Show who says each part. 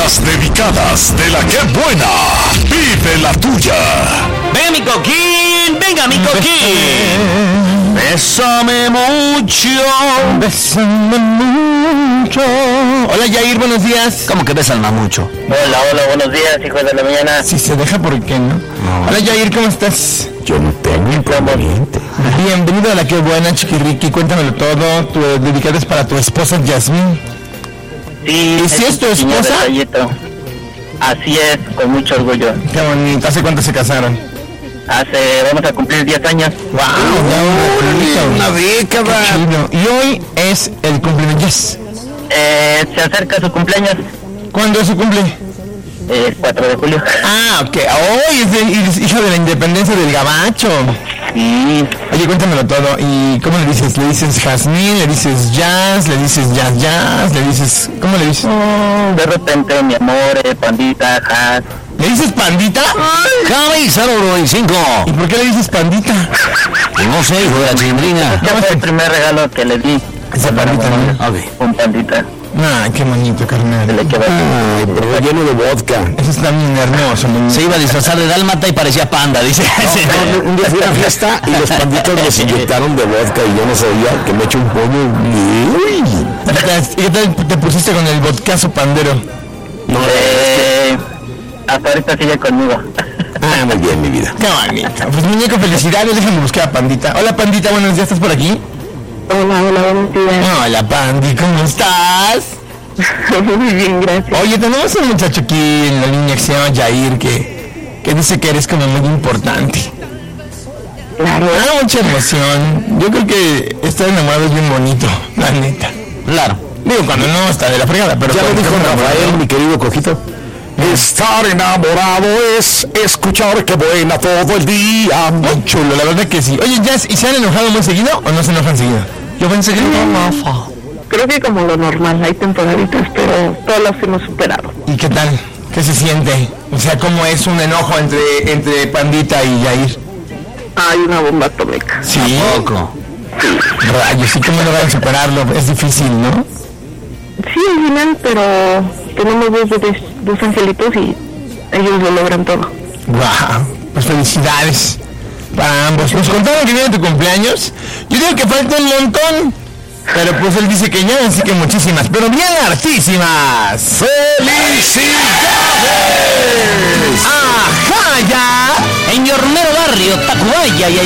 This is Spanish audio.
Speaker 1: Las dedicadas de la que buena. Vive la tuya.
Speaker 2: Venga mi coquín, venga mi coquín. Bésame mucho.
Speaker 3: Bésame mucho. Hola Yair, buenos días.
Speaker 2: ¿Cómo que bésame mucho?
Speaker 4: Hola, buenos días, hijos de la mañana.
Speaker 3: Si se deja, ¿por qué no? Hola Yair, ¿cómo estás?
Speaker 1: Yo no tengo inconveniente.
Speaker 3: Bienvenido a la que buena, Chiquirriqui. Cuéntamelo todo. Tu dedicada es para tu esposa Yasmín.
Speaker 4: Sí.
Speaker 3: ¿Y si es tu esposa?
Speaker 4: Así es, con mucho orgullo.
Speaker 3: Qué bonito. ¿Hace cuánto se casaron?
Speaker 4: Vamos a cumplir 10 años.
Speaker 3: ¡Wow!
Speaker 2: Una década.
Speaker 3: Y hoy es el cumpleaños.
Speaker 4: Se acerca su cumpleaños.
Speaker 3: ¿Cuándo es su cumple?
Speaker 4: 4 de julio.
Speaker 3: Ah, ok. Hoy es hijo de la independencia del gabacho.
Speaker 4: Sí.
Speaker 3: Oye, cuéntamelo todo. ¿Y cómo le dices? ¿Le dices Jazmín? ¿Le dices Jazz? ¿Le dices Jazz? ¿Le dices...? ¿Cómo le dices?
Speaker 4: De repente, mi amor, pandita, Jazz.
Speaker 3: ¿Le dices pandita?
Speaker 2: Javi 095.
Speaker 3: ¿Y por qué le dices pandita?
Speaker 2: No sé, hijo de la chilindrina.
Speaker 4: Ya fue el primer regalo que le di.
Speaker 3: Esa pandita, ¿no?
Speaker 2: Ok.
Speaker 4: Un pandita.
Speaker 3: Ah, qué bonito, carnal.
Speaker 4: Se le quedó.
Speaker 1: Ay, pero lleno de vodka.
Speaker 3: Eso está bien hermoso.
Speaker 2: Se iba a disfrazar de dálmata y parecía panda, dice.
Speaker 1: Un día fui a una fiesta y los panditos nos inyectaron de vodka y yo no sabía que me echo un pollo. Uy.
Speaker 3: ¿Y qué tal te pusiste con el vodkazo pandero?
Speaker 1: No,
Speaker 4: Hasta ahorita sigue conmigo.
Speaker 1: muy bien, mi vida.
Speaker 3: Qué bonito. Pues muñeco, felicidades. Déjame buscar a Pandita. Hola, Pandita, buenos días. ¿Estás por aquí?
Speaker 5: Hola, buenos días.
Speaker 3: Hola, Pandi, ¿cómo estás?
Speaker 5: Muy bien, gracias.
Speaker 3: Oye, tenemos un muchacho aquí en la línea que se llama Yair que dice que eres como muy importante.
Speaker 5: Claro.
Speaker 3: Ah, mucha emoción. Yo creo que estar enamorado es bien bonito, la neta.
Speaker 2: Claro.
Speaker 3: Digo, cuando no está de la fregada, pero
Speaker 1: Ya lo
Speaker 3: cuando
Speaker 1: dijo
Speaker 3: está enamorado,
Speaker 1: Rafael, mi querido Cojito. Estar enamorado es escuchar que buena todo el día.
Speaker 3: muy chulo, la verdad que sí. Oye, Jazz, ¿y se han enojado muy seguido o no se enojan seguido? Yo pensé que no.
Speaker 5: Creo que como lo normal, hay temporaditas, pero todas las hemos superado.
Speaker 3: ¿Y qué tal? ¿Qué se siente? O sea, ¿cómo es un enojo entre Pandita y Yair?
Speaker 5: Hay una bomba atómica.
Speaker 3: Sí.
Speaker 2: Poco.
Speaker 3: Rayos, ¿y cómo logran superarlo? Es difícil, ¿no?
Speaker 5: Sí, al final, pero tenemos dos angelitos y ellos lo logran todo.
Speaker 3: Guau, pues felicidades para ambos. Nos contaron que viene tu cumpleaños. Yo digo que falta un montón, pero pues él dice que ya, así que muchísimas, pero bien hartísimas.
Speaker 1: ¡Felicidades!
Speaker 3: ¡Ajá, ya!
Speaker 2: En Yornero Barrio, Tacubaya,